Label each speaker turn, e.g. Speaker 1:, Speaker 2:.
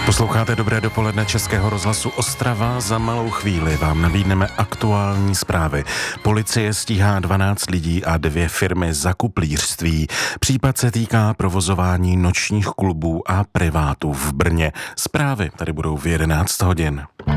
Speaker 1: Posloucháte Dobré dopoledne Českého rozhlasu Ostrava. Za malou chvíli vám nabídneme aktuální zprávy. Policie stíhá 12 lidí a 2 firmy za kuplířství. Případ se týká provozování nočních klubů a privátů v Brně. Zprávy tady budou v 11 hodin.